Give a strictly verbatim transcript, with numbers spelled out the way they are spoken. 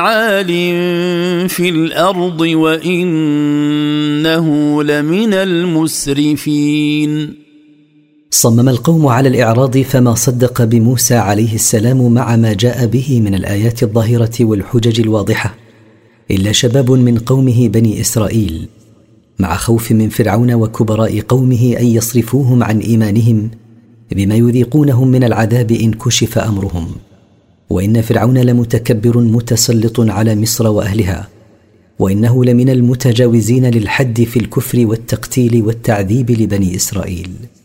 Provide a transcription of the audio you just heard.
عال في الأرض وإنه لمن المسرفين. صمم القوم على الإعراض فما صدق بموسى عليه السلام مع ما جاء به من الآيات الظاهرة والحجج الواضحة إلا شباب من قومه بني إسرائيل، مع خوف من فرعون وكبراء قومه أن يصرفوهم عن إيمانهم بما يذيقونهم من العذاب إن كشف أمرهم. وإن فرعون لمتكبر متسلط على مصر وأهلها، وإنه لمن المتجاوزين للحد في الكفر والتقتيل والتعذيب لبني إسرائيل.